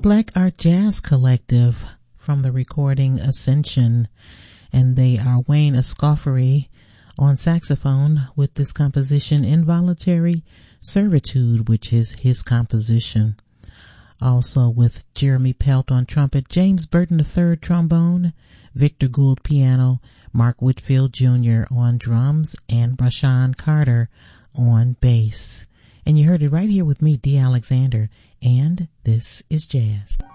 Black Art Jazz Collective from the recording Ascension, and they are Wayne Escoffery on saxophone with this composition Involuntary Servitude, which is his composition. Also with Jeremy Pelt on trumpet, James Burton III trombone, Victor Gould piano, Mark Whitfield Jr. on drums, and Rashawn Carter on bass. And you heard it right here with me, Dee Alexander, and this is Jazz.